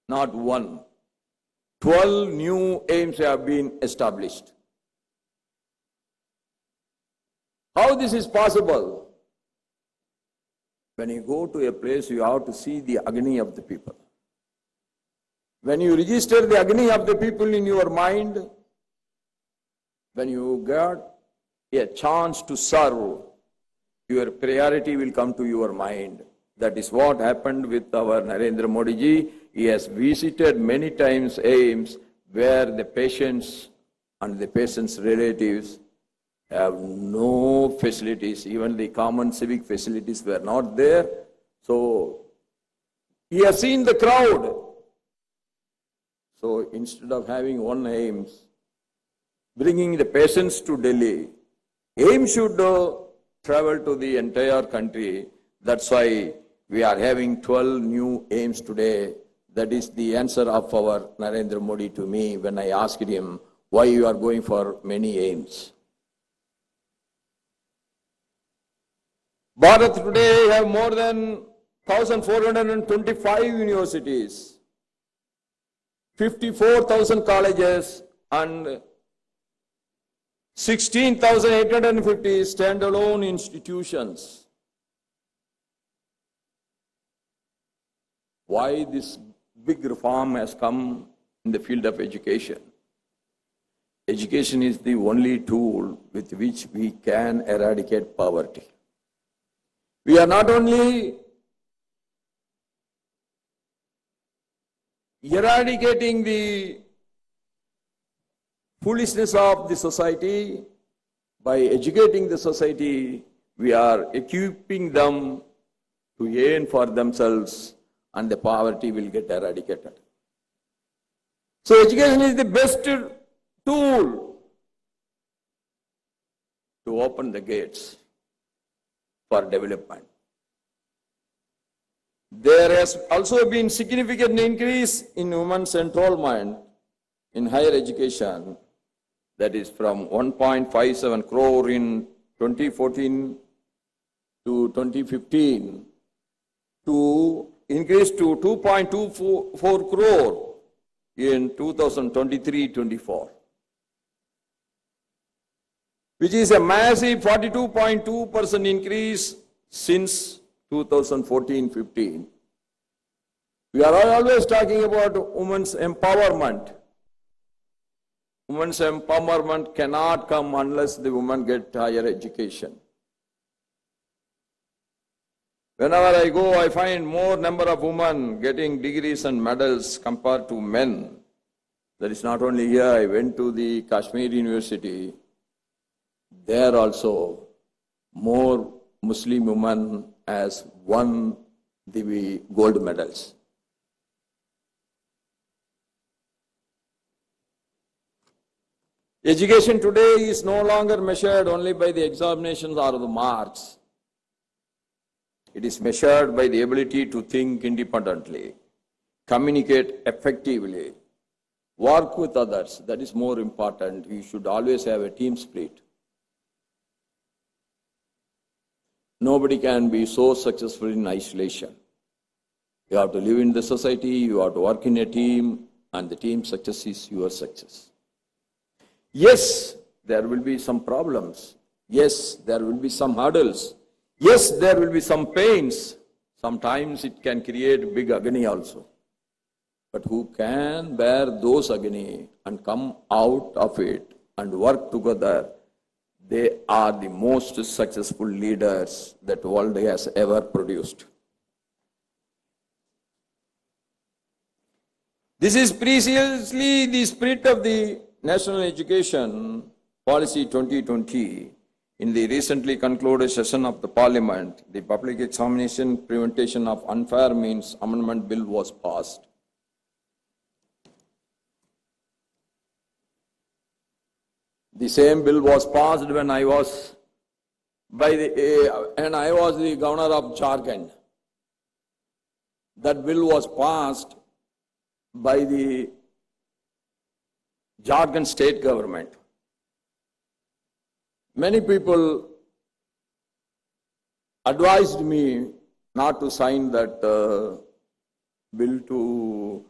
not one. 12 new aims have been established. How this is possible? When you go to a place, you have to see the agony of the people. When you register the agony of the people in your mind, when you get a chance to serve, your priority will come to your mind. That is what happened with our Narendra Modi ji. He has visited many times aims where the patients and the patients' relatives have no facilities. Even the common civic facilities were not there. So he has seen the crowd. So instead of having one aims, bringing the patients to Delhi, AIIMS should travel to the entire country. That's why we are having 12 new AIIMS today. That is the answer of our Narendra Modi to me when I asked him why you are going for many AIIMS. Bharat today have more than 1,425 universities, 54,000 colleges and 16,850 standalone institutions. Why this big reform has come in the field of education? Education is the only tool with which we can eradicate poverty. We are not only eradicating the foolishness of the society, by educating the society, we are equipping them to earn for themselves and the poverty will get eradicated. So education is the best tool to open the gates for development. There has also been significant increase in women's enrollment in higher education, that is from 1.57 crore in 2014 to 2015 to increase to 2.24 crore in 2023-24, which is a massive 42.2% increase since 2014-15. We are always talking about women's empowerment. Women's empowerment cannot come unless the women get higher education. Whenever I go, I find more number of women getting degrees and medals compared to men. That is not only here. I went to the Kashmir University. There also, more Muslim women has won the gold medals. Education today is no longer measured only by the examinations or the marks. It is measured by the ability to think independently, communicate effectively, work with others. That is more important. You should always have a team spirit. Nobody can be so successful in isolation. You have to live in the society, you have to work in a team, and the team success is your success. Yes, there will be some problems. Yes, there will be some hurdles. Yes, there will be some pains. Sometimes it can create big agony also. But who can bear those agony and come out of it and work together, they are the most successful leaders that the world has ever produced. This is precisely the spirit of the National Education Policy 2020. In the recently concluded session of the Parliament, the Public Examination Prevention of Unfair Means Amendment Bill was passed. The same bill was passed when I was the governor of Jharkhand. That bill was passed by the Jharkhand state government. Many people advised me not to sign that bill to